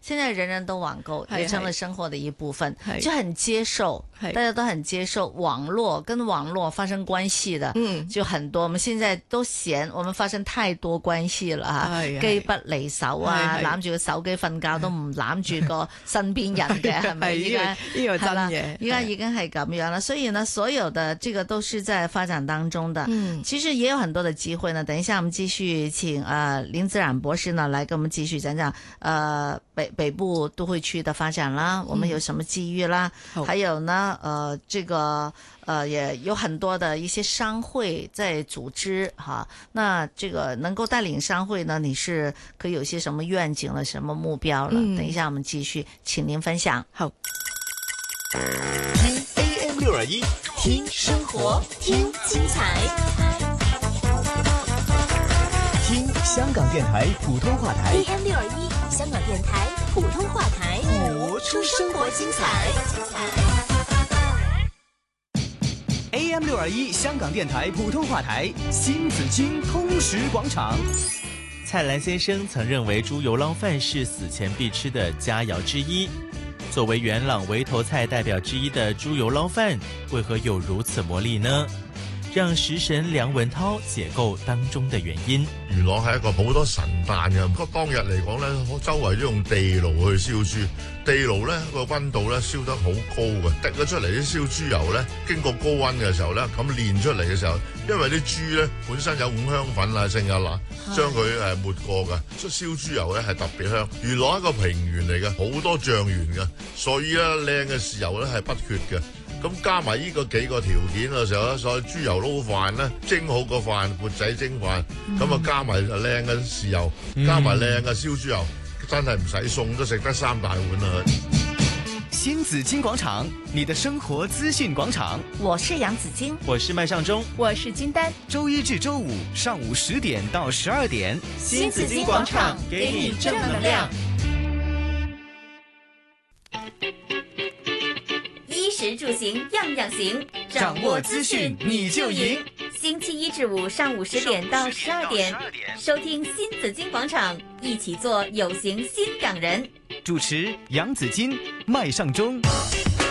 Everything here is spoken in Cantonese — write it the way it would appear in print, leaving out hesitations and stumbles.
現在人人都網購，也成了生活的一部分，就很接受，大家都很接受網絡跟網絡發生關係的，就很多。我們現在都嫌我們發生太多關係啦，機不離手啊，攬住個手機瞓覺都唔攬住個身邊人嘅，係咪？ 呢個真嘅， 依家已經係咁樣啦。所以呢，所有的這個都是在發展當中的。其實也有很多的機會呢。等一下我們繼續請林子冉博士呢來跟我們繼續講講北部都會區的發展啦，我們有什麼機遇啦，還有呢這個也有很多的一些商會在組織哈。那這個能夠帶領商會呢，你是可以有些什麼願景了，什麼目標了？等一下我們繼續請您分享。好， 聽 AM621，聽生活，聽精彩，聽香港電台普通話台 AM621，香港電台普通話台， 活出生活精彩。AM621，香港電台普通話台，新紫荊通識廣場。 蔡瀾先生曾認為豬油撈飯是死前必吃的佳肴之一。作為元朗圍頭菜代表之一的豬油撈飯，為何有如此魔力呢？讓食神梁文韜解構當中的原因。 元朗係一個好多神誕嘅，當日嚟講咧，周圍都用地爐去燒豬，地爐咧個溫度咧燒得好高嘅，滴咗出嚟啲燒豬油咧，經過高溫嘅時候咧，咁煉出嚟嘅時候，因為啲豬咧本身有五香粉啊，剩啊嗱，將佢抹過嘅，所以燒豬油咧係特別香。元朗一個平原嚟嘅，好多醬園嘅，所以咧靚嘅豉油咧係不缺嘅。咁加埋呢個幾個條件嘅時候咧，所以豬油撈飯咧，蒸好個飯，缽仔蒸飯，咁啊加埋靚嘅豉油，加埋靚嘅燒豬油，真係唔使餸都食得3大碗啦。 新紫荊廣場，你的生活資訊廣場。 我是楊子矜， 我是麥尚中， 我是金丹。 周一至周五上午10點到12點， 新紫荊廣場給你正能量。 衣食住行樣樣行， 掌握資訊你就贏。 星期一至五上午10點到12點，收聽新紫荊廣場，一起做有型新港人。 主持楊子矜、麥尚中。